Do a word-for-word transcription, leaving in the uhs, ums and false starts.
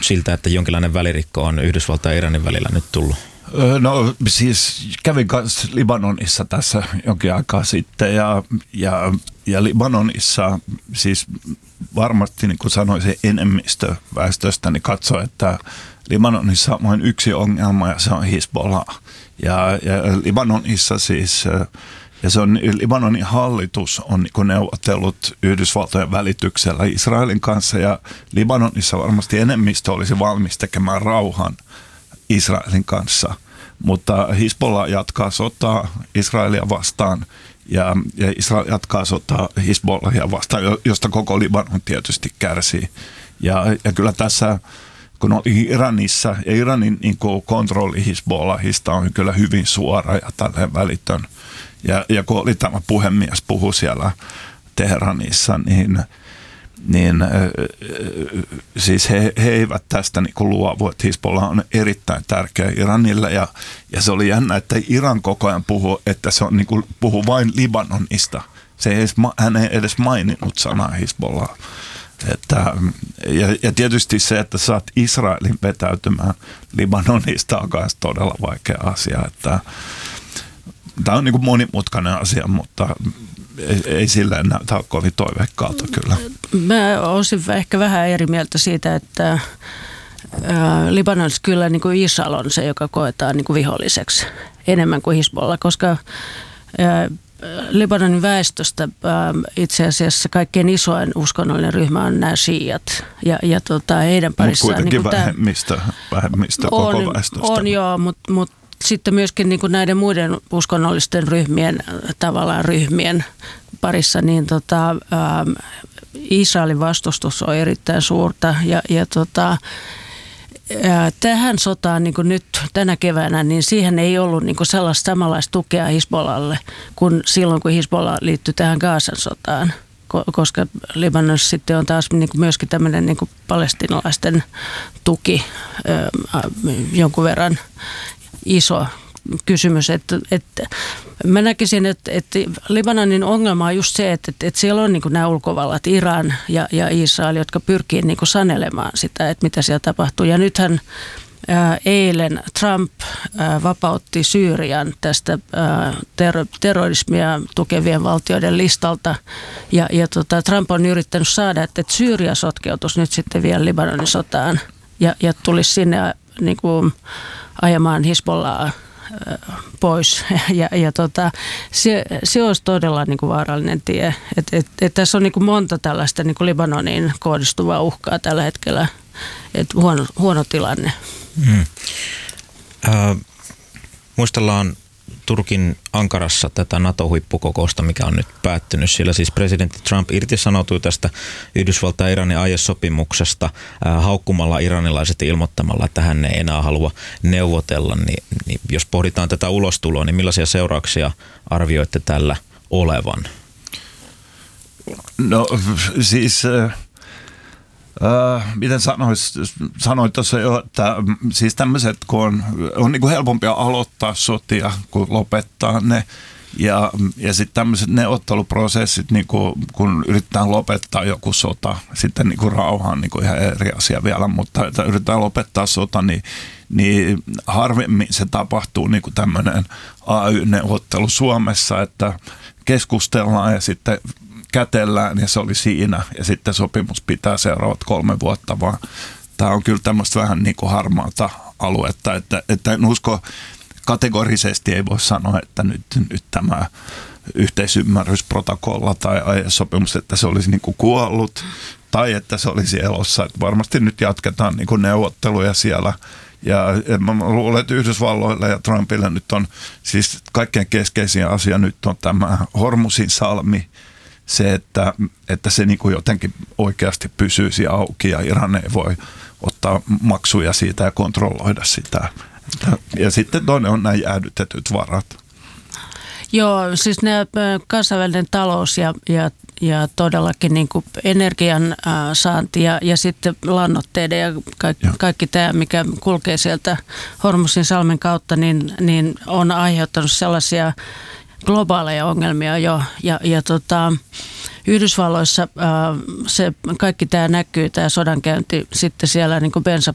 siltä, että jonkinlainen välirikko on Yhdysvaltain ja Iranin välillä nyt tullut? No siis kävin kanssa Libanonissa tässä jonkin aikaa sitten ja, ja, ja Libanonissa siis varmasti niin kuin sanoisin enemmistö väestöstä niin katsoo, että Libanonissa on vain yksi ongelma ja se on Hizbollah. Ja, ja Libanonissa siis, ja se on Libanonin hallitus on niin kuin neuvotellut Yhdysvaltojen välityksellä Israelin kanssa ja Libanonissa varmasti enemmistö olisi valmis tekemään rauhan Israelin kanssa, mutta Hizbollah jatkaa sotaa Israelia vastaan ja, ja Israel jatkaa sotaa Hizbollahia vastaan, josta koko Libanon tietysti kärsii. Ja, ja kyllä tässä, kun oli Iranissa, ja Iranin niin kuin kontrolli Hizbollahista on kyllä hyvin suora ja tälleen välitön. Ja, ja kun oli tämä puhemies puhui siellä Teheranissa, niin niin äh, siis he, he eivät tästä niin kuin luovu, että Hizbollah on erittäin tärkeä Iranille ja, ja se oli jännä, että Iran koko ajan puhuu, että se on niin kuin, puhuu vain Libanonista. Se ei edes, hän ei edes maininnut sanaa Hizbollah. Että, ja, ja tietysti se, että saat Israelin vetäytymään Libanonista on myös todella vaikea asia. Että, tämä on niin kuin monimutkainen asia, mutta ei, ei silleen näytä kovin toiveikkaalta kyllä. Mä olisin ehkä vähän eri mieltä siitä, että ää, Libanonissa kyllä niin kuin Israel on se, joka koetaan niin kuin viholliseksi enemmän kuin Hizbollah, koska ää, Libanonin väestöstä ää, itse asiassa kaikkein isoin uskonnollinen ryhmä on nämä shiiat ja, ja tota, heidän parissaan. Mutta kuitenkin niin vähemmistö, vähemmistö on, koko väestöstä. On joo, mutta mut sitten myöskin niin kuin näiden muiden uskonnollisten ryhmien, tavallaan ryhmien parissa, niin tota, ä, Israelin vastustus on erittäin suurta ja, ja tota, ä, tähän sotaan niin kuin nyt tänä keväänä, niin siihen ei ollut niin kuin sellaista samanlaista tukea Hizbollalle kuin silloin, kun Hizbollah liittyi tähän Gazan sotaan, koska Libanonissa sitten on taas niin kuin myöskin tämmöinen niin kuin palestiinalaisten tuki ä, jonkun verran iso kysymys, että, että mä näkisin, että, että Libanonin ongelma on just se, että, että siellä on niin kuin nämä ulkovallat, Iran ja, ja Israel, jotka pyrkii niin kuin sanelemaan sitä, että mitä siellä tapahtuu. Ja nythän ää, eilen Trump ää, vapautti Syyrian tästä ää, ter- terrorismia tukevien valtioiden listalta. Ja, ja tota, Trump on yrittänyt saada, että, että Syyria sotkeutuisi nyt sitten vielä Libanonin sotaan ja, ja tulisi sinne niin kuin ajamaan Hizbollaa pois. Ja, ja tota, se, se olisi todella niin kuin vaarallinen tie. Et, et, et tässä on niin kuin monta tällaista niin kuin Libanoniin kohdistuvaa uhkaa tällä hetkellä. Et huono, huono tilanne. Hmm. Äh, muistellaan Turkin Ankarassa tätä NATO-huippukokousta, mikä on nyt päättynyt. Sillä siis presidentti Trump irtisanoutui tästä Yhdysvaltain ja Iranin aiesopimuksesta äh, haukkumalla iranilaiset ilmoittamalla, että hän ei enää halua neuvotella. Niin, niin jos pohditaan tätä ulostuloa, niin millaisia seurauksia arvioitte tällä olevan? No siis... Äh... Uh, miten sanois, sanoit tuossa jo, että siis tämmöiset, kun on, on niin kuin helpompia aloittaa sotia kuin lopettaa ne. Ja, ja sitten tämmöiset neuvotteluprosessit, niin kuin, kun yritetään lopettaa joku sota, sitten niin kuin rauha on niin kuin ihan eri asia vielä, mutta että yritetään lopettaa sota, niin, niin harvemmin se tapahtuu niin kuin tämmöinen A Y-neuvottelu Suomessa, että keskustellaan ja sitten kätellään ja se oli siinä ja sitten sopimus pitää seuraavat kolme vuotta, vaan tämä on kyllä tämmöistä vähän niin kuin harmaata aluetta, että, että en usko kategorisesti ei voi sanoa, että nyt, nyt tämä yhteisymmärrysprotokolla tai aiesopimus, että se olisi niin kuin kuollut tai että se olisi elossa, että varmasti nyt jatketaan niin kuin neuvotteluja siellä. Ja mä luulen, että Yhdysvalloilla ja Trumpilla nyt on siis kaikkein keskeisin asia nyt on tämä Hormuzin salmi, se, että, että se niin kuin jotenkin oikeasti pysyisi auki ja Iran ei voi ottaa maksuja siitä ja kontrolloida sitä. Ja sitten toinen on nämä jäädytetyt varat. Joo, siis nämä kansainvälinen talous ja, ja, ja todellakin niin kuin energian äh, saanti ja, ja sitten lannoitteiden ja kaikki, kaikki tämä, mikä kulkee sieltä Hormuzin salmen kautta, niin, niin on aiheuttanut sellaisia globaaleja ongelmia jo. Ja, ja tota, Yhdysvalloissa äh, se, kaikki tämä näkyy, tämä sodankäynti sitten siellä niin kuin bensa,